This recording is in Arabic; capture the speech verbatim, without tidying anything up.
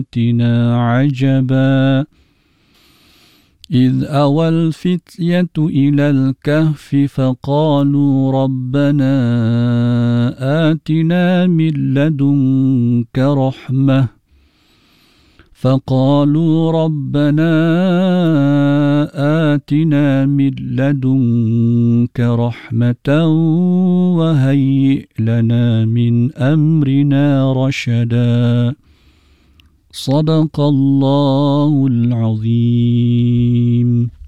آياتنا عجبا إذ أوى الفتية إلى الكهف فقالوا ربنا آتنا من لدنك رحمة فقالوا ربنا آتنا من لدنك رحمة وهيئ لنا من أمرنا رشدا صدق الله العظيم.